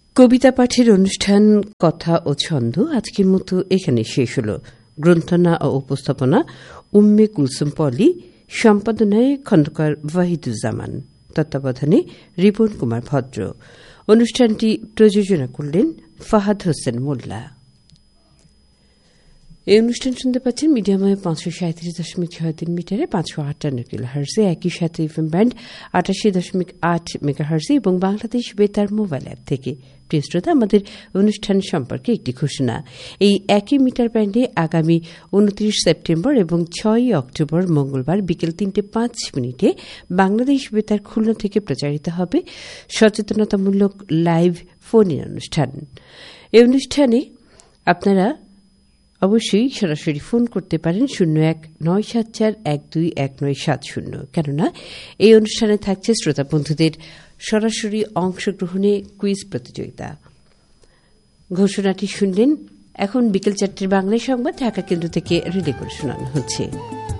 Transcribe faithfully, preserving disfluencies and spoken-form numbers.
কবিতা পাঠের অনুষ্ঠান কথা ও ছন্দ আজকের মতো এখানে শেষ হল। গ্রন্থনা ও উপস্থাপনা উম্মে কুলসুম পলি, সম্পাদনায় খন্দকার ওয়াহিদুজ্জামান, তত্ত্বাবধানে রিপন কুমার ভদ্র। অনুষ্ঠানটি প্রযোজনা করলেন ফাহাদ হোসেন মোল্লা। এই অনুষ্ঠান শুনতে পাচ্ছেন মিডিয়ামে পাঁচশো সাঁত্রিশ দশমিক ছয় তিন মিটারে পাঁচশো আটান্ন কিলো হার্জে, একই সাথে এফএম ব্যান্ড আটাশি দশমিক আট মেগা হার্জে এবং বাংলাদেশ বেতার মোবাইল অ্যাপ থেকে। প্রিয় শ্রোতা, আমাদের অনুষ্ঠান সম্পর্কে একটি ঘোষণা। এই একই মিটার ব্যান্ডে আগামী উনত্রিশ সেপ্টেম্বর এবং ছয়ই অক্টোবর মঙ্গলবার বিকেল তিনটে পাঁচ মিনিটে বাংলাদেশ বেতার খুলনা থেকে প্রচারিত হবে সচেতনতামূলক লাইভ ফোন ইন অনুষ্ঠান। এই অনুষ্ঠানে আপনারা অবশ্যই সরাসরি ফোন করতে পারেন শূন্য এক নয় সাত চার এক দুই এক নয় সাত শূন্য। কেননা এই অনুষ্ঠানে থাকছে শ্রোতা বন্ধুদের সরাসরি অংশগ্রহণে কুইজ প্রতিযোগিতা। ঘোষণাটি শুনলেন। এখন বিকেল চারটের বাংলায় সংবাদ ঢাকা কেন্দ্র থেকে রিলে করে শোনানো হচ্ছে।